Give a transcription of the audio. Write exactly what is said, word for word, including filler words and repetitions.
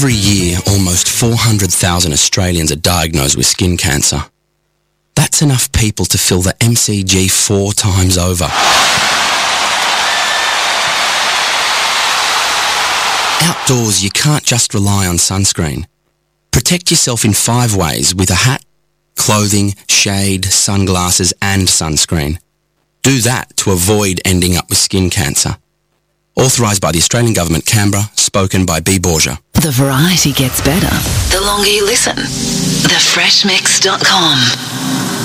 Every year, almost four hundred thousand Australians are diagnosed with skin cancer. That's enough people to fill the M C G four times over. Outdoors, you can't just rely on sunscreen. Protect yourself in five ways with a hat, clothing, shade, sunglasses and sunscreen. Do that to avoid ending up with skin cancer. Authorised by the Australian Government, Canberra, spoken by B. Borgia. The variety gets better the longer you listen. the fresh mix dot com